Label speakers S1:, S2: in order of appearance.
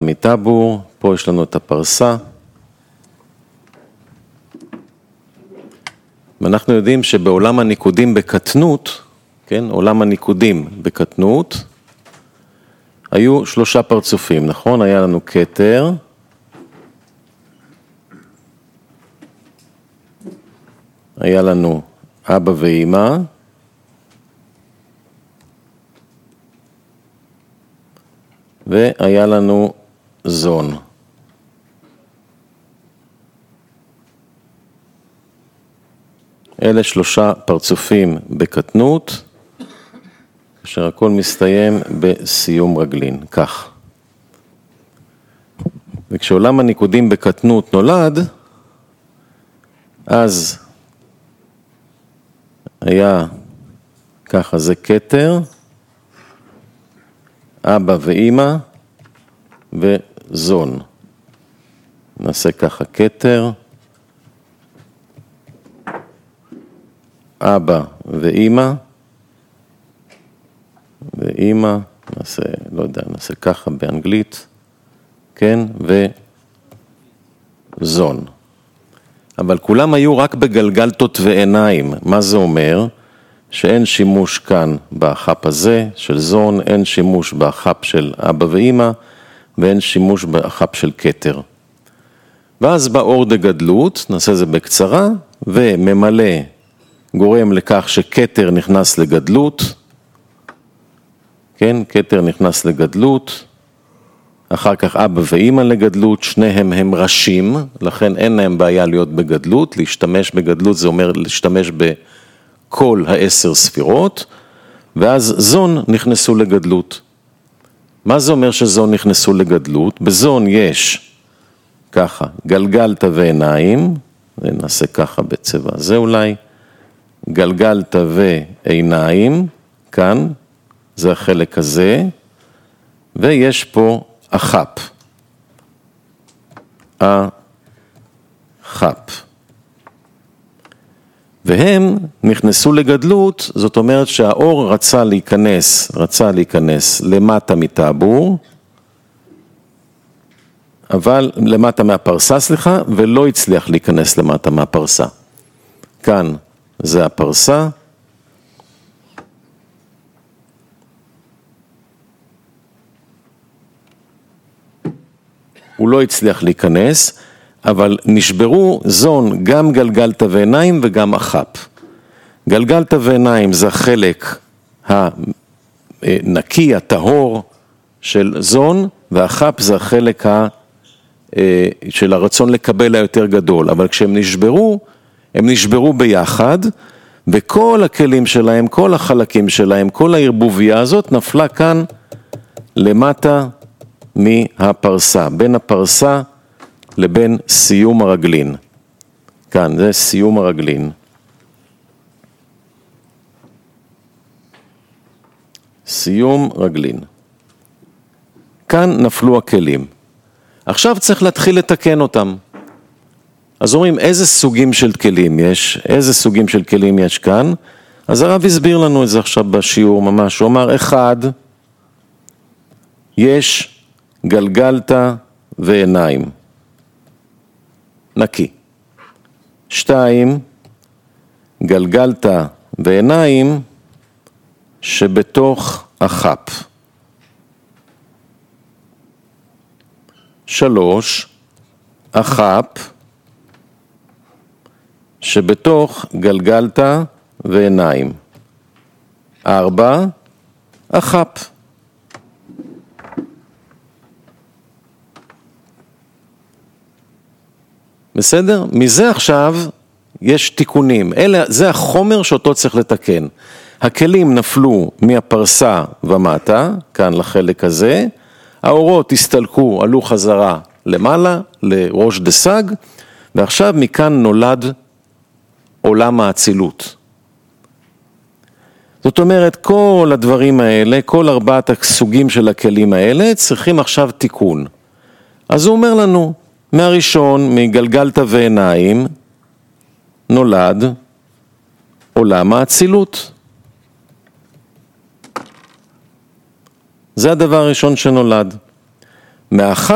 S1: מטאבור, פה יש לנו את הפרסה. ואנחנו יודעים שבעולם הניקודים בקטנות, כן, עולם הניקודים בקטנות, היו 3 פרצופים, נכון? היה לנו כתר, היה לנו אבא ואמא, והיה לנו זון. אלה 3 פרצופים בקטנות, כאשר הכל מסתיים בסיום רגלין, כך. וכשעולם הניקודים בקטנות נולד, אז היה ככה, זה כתר, אבא ואמא וזון. נעשה ככה כתר, אבא ואמא, נעשה, לא יודע, נעשה ככה באנגלית, כן, וזון. אבל כולם היו רק בגלגלתות ועיניים. מה זה אומר? שאין שימוש כאן בחפ הזה של זון, אין שימוש בחפ של אבא ואמא, ואין שימוש בחפ של כתר. ואז באור דגדלות, נעשה זה בקצרה, וממלא גורם לכך שכתר נכנס לגדלות, כן, כתר נכנס לגדלות, אחר כך אבא ואמא לגדלות, שניהם הם ראשים, לכן אין להם בעיה להיות בגדלות, להשתמש בגדלות זה אומר להשתמש בכל 10 ספירות, ואז זון נכנסו לגדלות. מה זה אומר שזון נכנסו לגדלות? בזון יש ככה, גלגלת ועיניים, נעשה ככה בצבע הזה אולי, גלגלת ועיניים, כאן, זה החלק הזה, ויש פה החפ. החפ. והם נכנסו לגדלות, זאת אומרת שהאור רצה להיכנס למטה מטאבור, אבל למטה מהפרסה, סליחה, ולא הצליח להיכנס למטה מהפרסה. כאן זה הפרסה, הוא לא הצליח להיכנס, אבל נשברו זון גם גלגלת ועיניים וגם החפ. גלגלת ועיניים זה החלק הנקי, הטהור של זון, והחפ זה החלק של הרצון לקבל היותר גדול. אבל כשהם נשברו, הם נשברו ביחד, וכל הכלים שלהם, כל החלקים שלהם, כל הערבוביה הזאת נפלה כאן למטה מהפרסה, בין הפרסה לבין סיום הרגלין. כאן זה סיום הרגלין. סיום רגלין. כאן נפלו הכלים. עכשיו צריך להתחיל לתקן אותם. אז אומרים, איזה סוגים של כלים יש? איזה סוגים של כלים יש כאן? אז הרב הסביר לנו את זה עכשיו בשיעור ממש. הוא אמר, 1, יש גלגלת ועיניים. נקי. 2, גלגלת ועיניים שבתוך החפ. 3, החפ שבתוך גלגלת ועיניים. 4, החפ. בסדר? מזה עכשיו יש תיקונים. זה החומר שאותו צריך לתקן. הכלים נפלו מהפרסה ומטה, כאן לחלק הזה. האורות הסתלקו, עלו חזרה למעלה, לראש דסג, ועכשיו מכאן נולד עולם האצילות. זאת אומרת, כל הדברים האלה, כל 4 הסוגים של הכלים האלה, צריכים עכשיו תיקון. אז הוא אומר לנו, מהראשון, מגלגלת ועיניים, נולד עולם האצילות. זה הדבר הראשון שנולד. מאחר